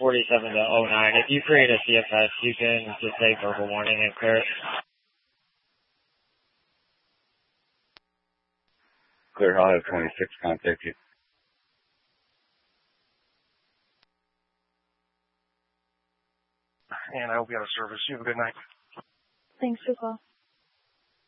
47 to 09. If you create a CFS, you can just say verbal warning and clear it. Clear, I'll have 26 contact you. And I will be out of service. You have a good night. Thanks as well.